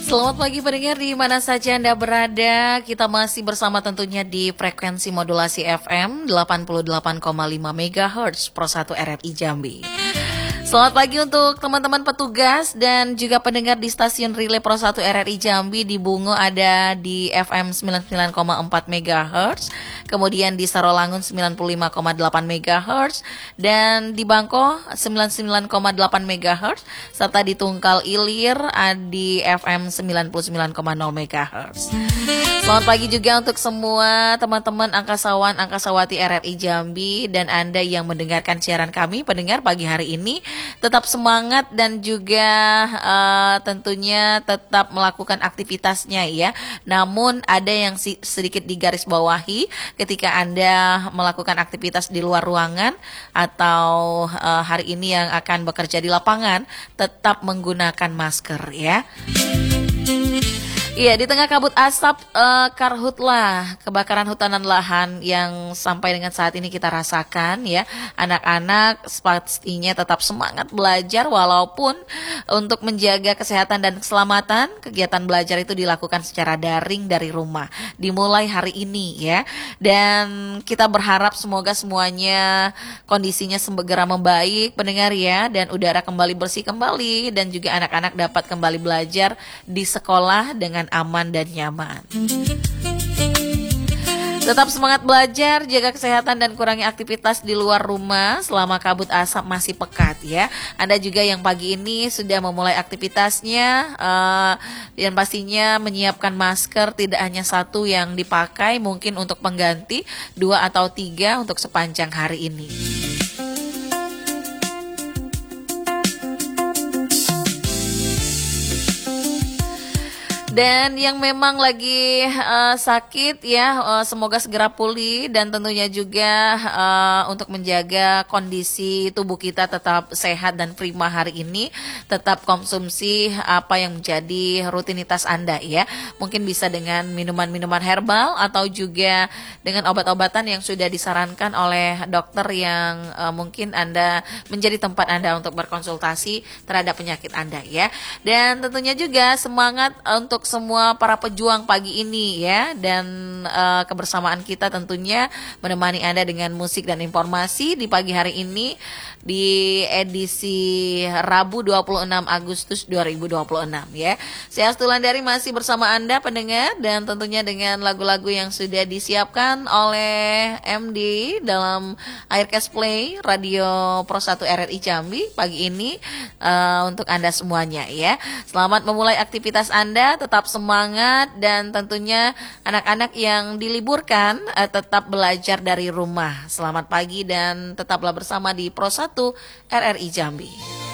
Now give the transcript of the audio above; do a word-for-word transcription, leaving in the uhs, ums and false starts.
Selamat pagi pendengar di mana saja Anda berada. Kita masih bersama tentunya di frekuensi modulasi F M delapan puluh delapan koma lima megahertz Pro satu R R I Jambi. Selamat pagi untuk teman-teman petugas dan juga pendengar di stasiun Relay Pro satu R R I Jambi. Di Bungo ada di F M sembilan puluh sembilan koma empat megahertz, kemudian di Sarolangun sembilan puluh lima koma delapan megahertz, dan di Bangko sembilan puluh sembilan koma delapan megahertz, serta di Tungkal Ilir di F M sembilan puluh sembilan koma nol megahertz. Selamat pagi juga untuk semua teman-teman angkasawan angkasawati R R I Jambi dan Anda yang mendengarkan siaran kami. Pendengar, pagi hari ini tetap semangat dan juga uh, tentunya tetap melakukan aktivitasnya ya. Namun ada yang si- sedikit digarisbawahi ketika Anda melakukan aktivitas di luar ruangan atau uh, hari ini yang akan bekerja di lapangan, tetap menggunakan masker ya. Iya, di tengah kabut asap uh, karhutlah kebakaran hutan dan lahan yang sampai dengan saat ini kita rasakan ya. Anak-anak pastinya tetap semangat belajar walaupun untuk menjaga kesehatan dan keselamatan, kegiatan belajar itu dilakukan secara daring dari rumah. Dimulai hari ini ya. Dan kita berharap semoga semuanya kondisinya segera membaik pendengar ya, dan udara kembali bersih kembali dan juga anak-anak dapat kembali belajar di sekolah dengan aman dan nyaman. Tetap semangat belajar, jaga kesehatan dan kurangi aktivitas di luar rumah selama kabut asap masih pekat ya. Anda juga yang pagi ini sudah memulai aktivitasnya uh, dan pastinya menyiapkan masker tidak hanya satu yang dipakai, mungkin untuk pengganti dua atau tiga untuk sepanjang hari ini. Dan yang memang lagi uh, sakit ya, uh, semoga segera pulih dan tentunya juga uh, untuk menjaga kondisi tubuh kita tetap sehat dan prima hari ini, tetap konsumsi apa yang menjadi rutinitas Anda ya. Mungkin bisa dengan minuman-minuman herbal atau juga dengan obat-obatan yang sudah disarankan oleh dokter yang uh, mungkin Anda menjadi tempat Anda untuk berkonsultasi terhadap penyakit Anda ya. Dan tentunya juga semangat untuk semua para pejuang pagi ini ya, dan uh, kebersamaan kita tentunya menemani Anda dengan musik dan informasi di pagi hari ini di edisi Rabu dua puluh enam Agustus dua ribu dua puluh enam ya. Saya Astulandari masih bersama Anda pendengar, dan tentunya dengan lagu-lagu yang sudah disiapkan oleh M D dalam Aircast Play Radio Pro satu R R I Jambi pagi ini uh, untuk Anda semuanya ya. Selamat memulai aktivitas Anda, tetap semangat, dan tentunya anak-anak yang diliburkan uh, tetap belajar dari rumah. Selamat pagi dan tetaplah bersama di Pro satu R R I Jambi.